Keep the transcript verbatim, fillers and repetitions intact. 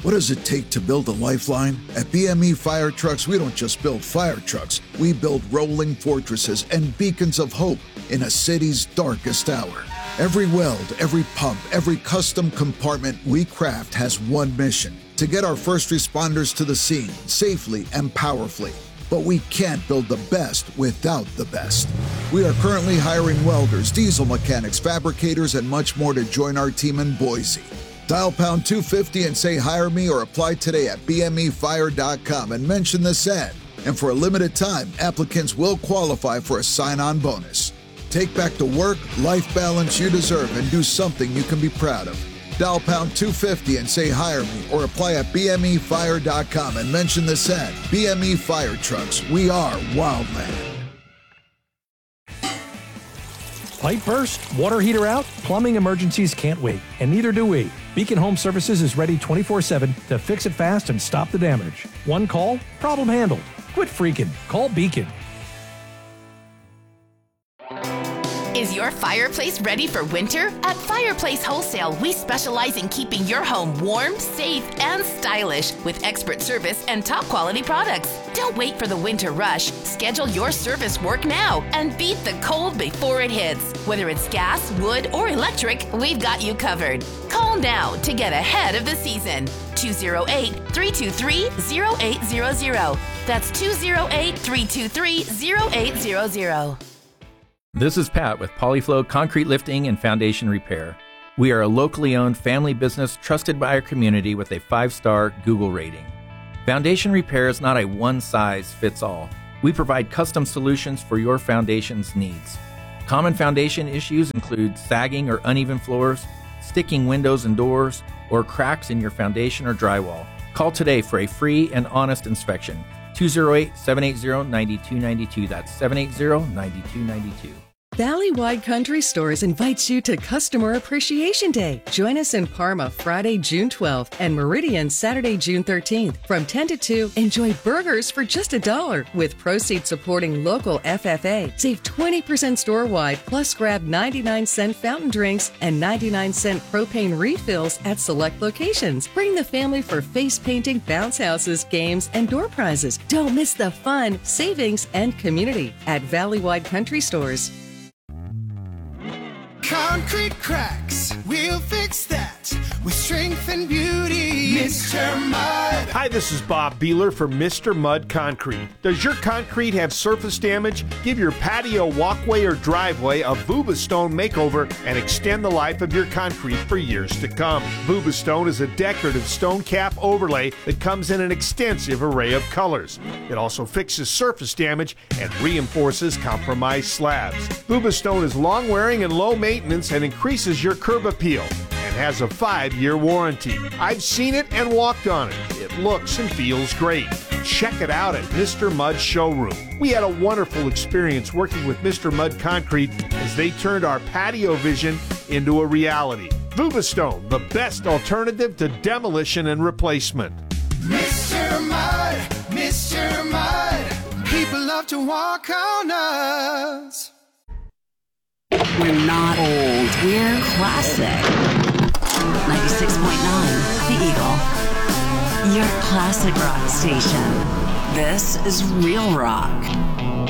What does it take to build a lifeline? At B M E Fire Trucks, we don't just build fire trucks. We build rolling fortresses and beacons of hope in a city's darkest hour. Every weld, every pump, every custom compartment we craft has one mission: to get our first responders to the scene safely and powerfully. But we can't build the best without the best. We are currently hiring welders, diesel mechanics, fabricators, and much more to join our team in Boise. Dial pound two fifty and say hire me, or apply today at b m e fire dot com and mention this ad. And for a limited time, applicants will qualify for a sign-on bonus. Take back the work, life balance you deserve and do something you can be proud of. Dial pound two fifty and say hire me, or apply at b m e fire dot com and mention this ad. B M E Fire Trucks, we are Wildland. Pipe burst? Water heater out? Plumbing emergencies can't wait, and neither do we. Beacon Home Services is ready twenty-four seven to fix it fast and stop the damage. One call, problem handled. Quit freaking. Call Beacon. Is your fireplace ready for winter? At Fireplace Wholesale, we specialize in keeping your home warm, safe, and stylish with expert service and top quality products. Don't wait for the winter rush. Schedule your service work now and beat the cold before it hits. Whether it's gas, wood, or electric, we've got you covered. Call now to get ahead of the season. two oh eight, three two three, oh eight hundred. That's two oh eight, three two three, oh eight hundred. This is Pat with Polyflow Concrete Lifting and Foundation Repair. We are a locally owned family business trusted by our community with a five-star Google rating. Foundation repair is not a one-size-fits-all. We provide custom solutions for your foundation's needs. Common foundation issues include sagging or uneven floors, sticking windows and doors, or cracks in your foundation or drywall. Call today for a free and honest inspection. two oh eight, seven eight zero, nine two nine two. That's seven eight zero, nine two nine two. Valley Wide Country Stores invites you to Customer Appreciation Day. Join us in Parma Friday, June twelfth and Meridian Saturday, June thirteenth. From ten to two, enjoy burgers for just a dollar with proceeds supporting local F F A. Save twenty percent store-wide, plus grab ninety-nine cent fountain drinks and ninety-nine cent propane refills at select locations. Bring the family for face painting, bounce houses, games, and door prizes. Don't miss the fun, savings, and community at Valley Wide Country Stores. Concrete cracks, we'll fix that with strength and beauty. Mister Mud. Hi, this is Bob Beeler from Mister Mud Concrete. Does your concrete have surface damage? Give your patio, walkway, or driveway a Vubastone makeover and extend the life of your concrete for years to come. Vubastone is a decorative stone cap overlay that comes in an extensive array of colors. It also fixes surface damage and reinforces compromised slabs. Vubastone is long-wearing and low maintenance and increases your curb appeal and has a five-year warranty. I've seen it and walked on it. It looks and feels great. Check it out at Mister Mud's showroom. We had a wonderful experience working with Mister Mud Concrete as they turned our patio vision into a reality. Vubastone, the best alternative to demolition and replacement. Mister Mud, Mister Mud, people love to walk on us. We're not old. We're classic. ninety-six point nine, The Eagle. Your classic rock station. This is real rock.